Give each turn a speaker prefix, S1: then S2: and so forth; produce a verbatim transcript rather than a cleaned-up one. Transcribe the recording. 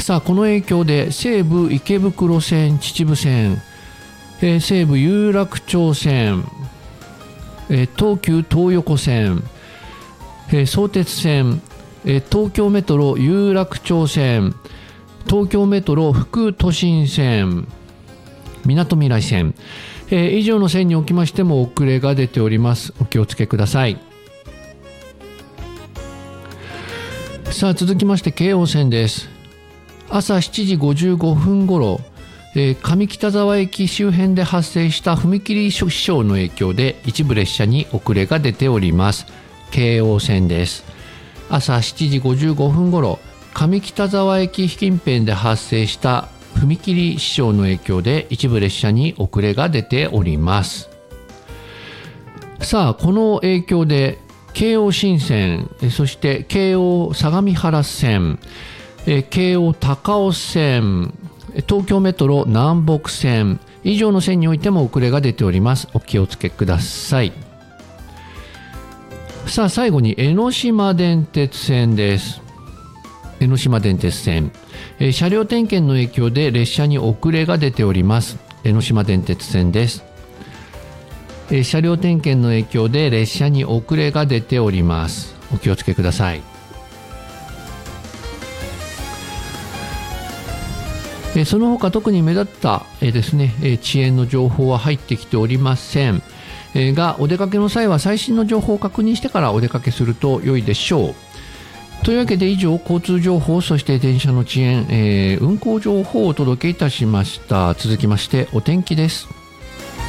S1: さあこの影響で西武池袋線、秩父線、えー、西武有楽町線、えー、東急東横線、えー、相鉄線、えー、東京メトロ有楽町線、東京メトロ副都心線、みなとみらい線、えー、以上の線におきましても遅れが出ております。お気をつけください。さあ続きまして京王線です。朝しちじごじゅうごふんごろ、えー、上北沢駅周辺で発生した踏切支障の影響で一部列車に遅れが出ております。京王線です。朝しちじごじゅうごふんごろ、上北沢駅近辺で発生した踏切支障の影響で一部列車に遅れが出ております。さあこの影響で京王新線、そして京王相模原線、京王高尾線、東京メトロ南北線、以上の線においても遅れが出ております。お気をつけください。さあ最後に江ノ島電鉄線です。江ノ島電鉄線、車両点検の影響で列車に遅れが出ております。江ノ島電鉄線です。車両点検の影響で列車に遅れが出ております。お気をつけください。その他特に目立ったですね、遅延の情報は入ってきておりませんが、お出かけの際は最新の情報を確認してからお出かけすると良いでしょう。というわけで以上、交通情報、そして電車の遅延、えー、運行情報をお届けいたしました。続きましてお天気です。